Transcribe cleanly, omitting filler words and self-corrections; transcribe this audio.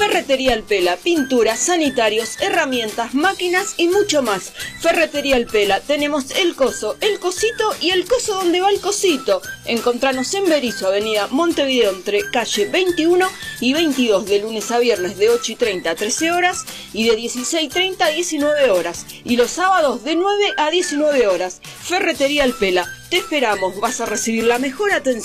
Ferretería El Pela, pinturas, sanitarios, herramientas, máquinas y mucho más. Ferretería El Pela, tenemos el coso, el cosito y el coso donde va el cosito. Encontranos en Berisso, avenida Montevideo, entre calle 21 y 22, de lunes a viernes de 8:30 a 13 horas y de 16:30 a 19 horas. Y los sábados de 9 a 19 horas. Ferretería El Pela, te esperamos, vas a recibir la mejor atención.